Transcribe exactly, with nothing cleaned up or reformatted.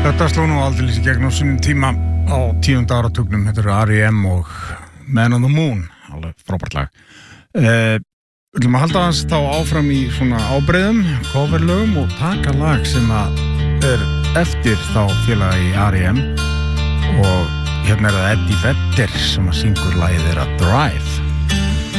Þetta sló nú aldrei í gegn á sínum tíma á tíunda áratugnum. Þetta eru R E M og Man on the Moon, alveg frábært lag. Eh, við ætlum að halda hans þá áfram í svona ábreiðum, coverlögum og taka lag sem að er eftir þá félaga í R E M og hérna er það Eddie Vedder sem að syngur lagið þeirra Drive.